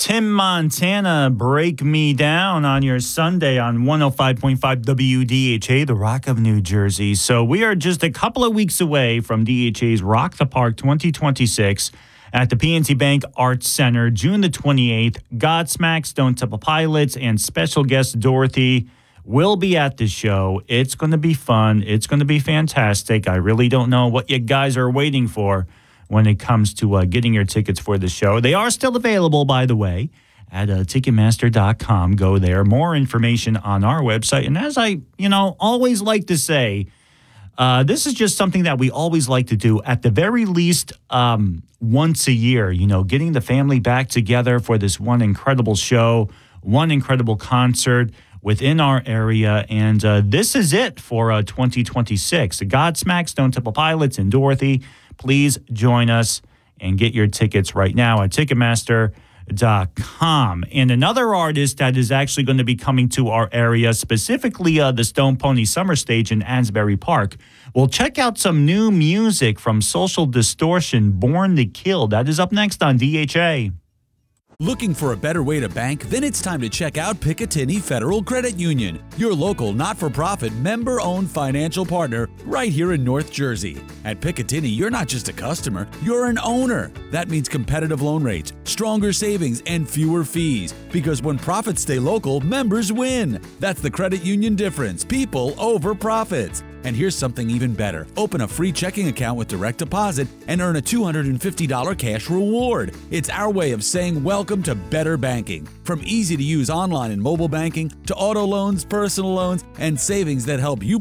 Tim Montana, Break Me Down on your Sunday on 105.5 WDHA, the Rock of New Jersey. So we are just a couple of weeks away from DHA's Rock the Park 2026 at the PNC Bank Arts Center, June the 28th. Godsmack, Stone Temple Pilots, and special guest Dorothy will be at the show. It's going to be fun. It's going to be fantastic. I really don't know what you guys are waiting for when it comes to getting your tickets for the show. They are still available, by the way, at Ticketmaster.com. Go there. More information on our website. And as I, always like to say, this is just something that we always like to do at the very least once a year, getting the family back together for this one incredible show, one incredible concert within our area. And this is it for 2026. Godsmack, Stone Temple Pilots, and Dorothy. Please join us and get your tickets right now at Ticketmaster.com. And another artist that is actually going to be coming to our area, specifically the Stone Pony Summer Stage in Asbury Park. We'll check out some new music from Social Distortion, Born to Kill. That is up next on DHA. Looking for a better way to bank? Then it's time to check out Picatinny Federal Credit Union, your local not-for-profit member-owned financial partner right here in North Jersey. At Picatinny, you're not just a customer, you're an owner. That means competitive loan rates, stronger savings, and fewer fees. Because when profits stay local, members win. That's the credit union difference. People over profits. And here's something even better. Open a free checking account with direct deposit and earn a $250 cash reward. It's our way of saying welcome to better banking. From easy-to-use online and mobile banking to auto loans, personal loans, and savings that help you